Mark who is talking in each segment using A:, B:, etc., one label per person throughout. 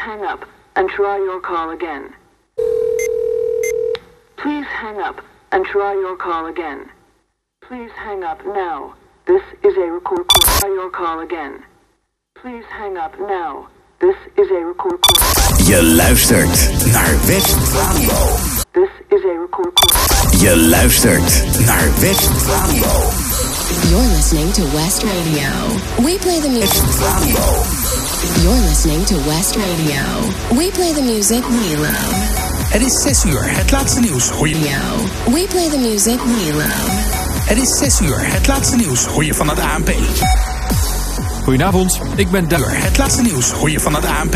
A: hang up and try your call again. Please hang up and try your call again. Please hang up now. This is a record call. Try your call again. Please hang up now. This is a record call.
B: Je luistert naar West Radio.
A: This is a record call.
B: Je luistert naar West Radio.
C: You're listening to West Radio. We play the music.
B: West Radio.
C: You're listening to West Radio. We play the music we love.
D: Het is 6 uur, het laatste nieuws. Hoor je...
C: We play the music we love.
D: Het is 6 uur, het laatste nieuws. Hoor je van het ANP.
E: Goedenavond, ik ben Daan.
D: Het laatste nieuws hoor je van het ANP.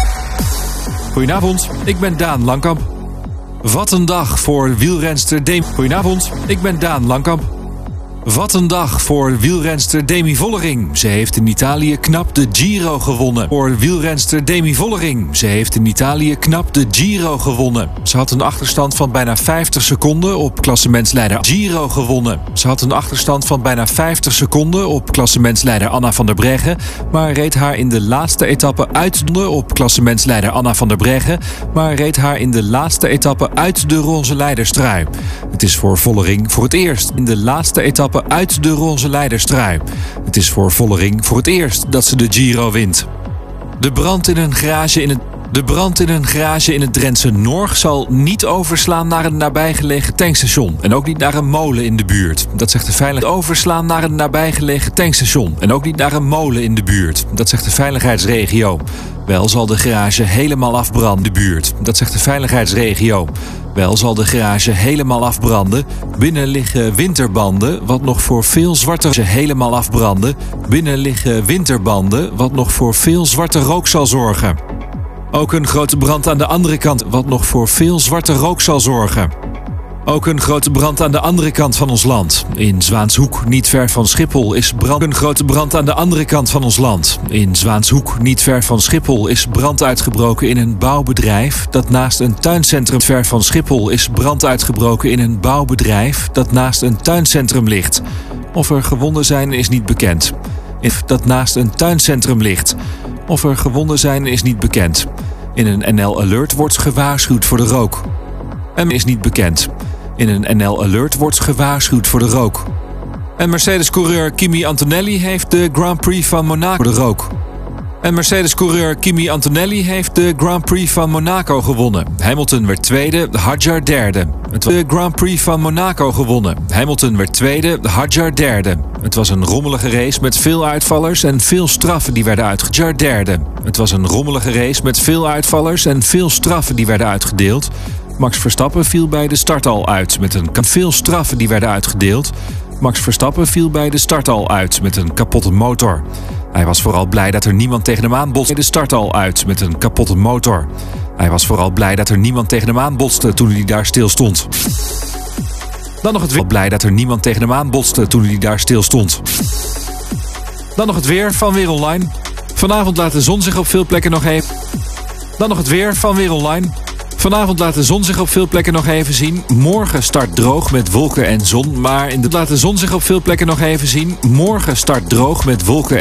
E: Goedenavond, ik ben Daan Langkamp. Wat een dag voor wielrenster Demi. Goedenavond, ik ben Daan Langkamp. Wat een dag voor wielrenster Demi Vollering. Ze heeft in Italië knap de Giro gewonnen. Voor wielrenster Demi Vollering. Ze heeft in Italië knap de Giro gewonnen. Ze had een achterstand van bijna 50 seconden op klassementsleider Giro gewonnen. Ze had een achterstand van bijna 50 seconden op klassementsleider Anna van der Breggen, maar reed haar in de laatste etappe uit op klassementsleider Anna van der Breggen, maar reed haar in de laatste etappe uit de roze leiderstrui. Het is voor Vollering voor het eerst in de laatste etappe uit de roze leiderstrui. Het is voor Vollering voor het eerst dat ze de Giro wint. De brand in een garage in het Drentse Norg zal niet overslaan naar een nabijgelegen tankstation en ook niet naar een molen in de buurt. Dat zegt de overslaan naar een nabijgelegen tankstation en ook niet naar een molen in de buurt. Dat zegt de veiligheidsregio. Wel zal de garage helemaal afbranden in de buurt. Dat zegt de veiligheidsregio. Wel zal de garage helemaal afbranden. Binnen liggen winterbanden, wat nog voor veel zwarte helemaal afbranden. Binnen liggen winterbanden, wat nog voor veel zwarte rook zal zorgen. Ook een grote brand aan de andere kant, wat nog voor veel zwarte rook zal zorgen. Ook een grote brand aan de andere kant van ons land. In Zwaanshoek, niet ver van Schiphol, is brand. Een grote brand aan de andere kant van ons land. In Zwaanshoek, niet ver van Schiphol, is brand uitgebroken in een bouwbedrijf dat naast een tuincentrum. Ver van Schiphol is brand uitgebroken in een bouwbedrijf dat naast een tuincentrum ligt. Of er gewonden zijn is niet bekend. Dat naast een tuincentrum ligt. Of er gewonden zijn is niet bekend. In een NL Alert wordt gewaarschuwd voor de rook. En is niet bekend. In een NL Alert wordt gewaarschuwd voor de rook. En Mercedes-coureur Kimi Antonelli heeft de Grand Prix van Monaco voor de rook. En Mercedes-coureur Kimi Antonelli heeft de Grand Prix van Monaco gewonnen. Hamilton werd tweede, Hadjar derde. Het was de Grand Prix van Monaco gewonnen. Hamilton werd tweede, Hadjar derde. Het was een rommelige race met veel uitvallers en veel straffen die werden uitgedeeld. Derde. Het was een rommelige race met veel uitvallers en veel straffen die werden uitgedeeld. Max Verstappen viel bij de start al uit met een veel straffen die werden uitgedeeld. Max Verstappen viel bij de start al uit met een kapotte motor. Hij was vooral blij dat er niemand tegen hem aanbotste. De start al uit met een kapotte motor. Hij was vooral blij dat er niemand tegen hem aanbotste toen hij daar stil stond. Dan nog het weer. Blij dat er niemand tegen hem aanbotste toen hij daar stil stond. Dan nog het weer van Weer Online. Vanavond laat de zon zich op veel plekken nog even. Dan nog het weer van Weer Online. Vanavond laat de zon zich op veel plekken nog even zien. Morgen start droog met wolken en zon. Maar laat de zon zich op veel plekken nog even zien. Morgen start droog met wolken